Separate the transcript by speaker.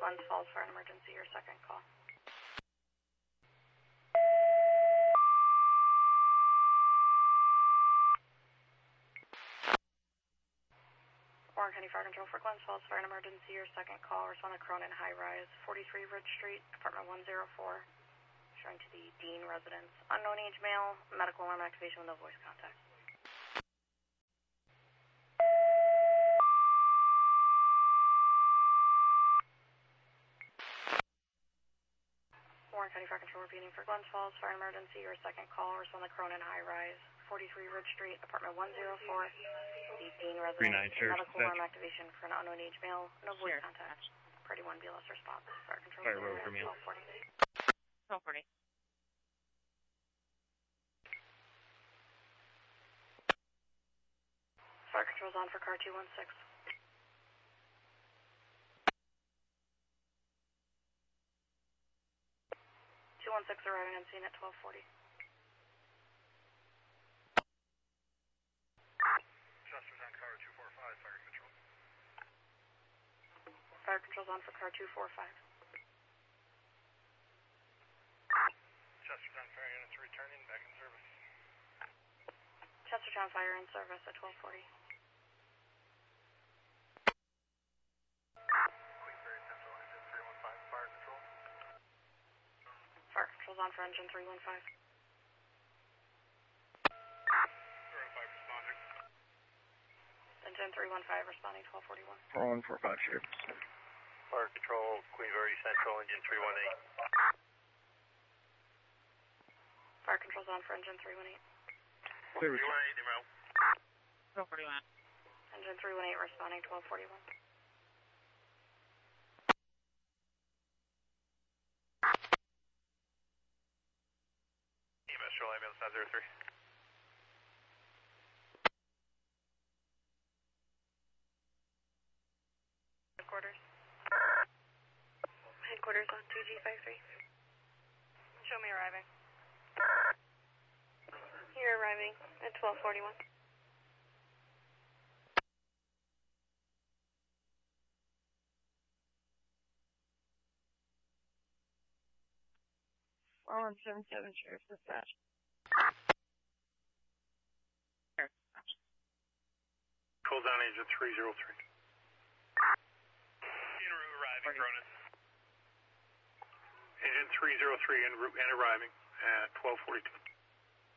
Speaker 1: Glens Falls for an emergency, your second call. Warren County Fire Control for Glens Falls for an emergency, your second call. Respond to Cronin High Rise, 43 Ridge Street, apartment 104. Showing to the Dean residence. Unknown age male, medical alarm activation with no voice contact. Warren County Fire Control repeating for Glens Falls for an emergency, your second call. Respond to Cronin High Rise, 43 Ridge Street, apartment 104. The Dean residence. Medical alarm activation for an unknown age male, no voice contact. Party 1 BLS response. Fire Control.
Speaker 2: Fire road for me.
Speaker 3: 1240.
Speaker 1: Fire Control's on for car 216. 216 arriving on scene at 1240.
Speaker 4: Chester's on car 245, Fire Control.
Speaker 1: Fire Control's on for car 245.
Speaker 4: Chestertown Fire units returning, back in service.
Speaker 1: Chestertown Fire in service at 1240.
Speaker 4: Queensbury Central, engine 315, Fire Control.
Speaker 1: Fire Control's on for engine 315.
Speaker 4: 315 responding.
Speaker 1: Engine 315 responding 1241.
Speaker 2: 4145 Sheriff.
Speaker 4: Fire Control, Queensbury Central, engine 318.
Speaker 1: Fire Control's on for engine 318.
Speaker 4: 318, email.
Speaker 3: 1241.
Speaker 1: Engine 318 responding 1241.
Speaker 4: EMS Shoal Ambulance 903.
Speaker 1: Headquarters. Headquarters on 2G53. Show me arriving. You're arriving at 1241.
Speaker 3: All on 77 Sheriff's Dispatch.
Speaker 4: Cool down engine 303. En route arriving, Cronin. Engine 303 en route and arriving at 1242.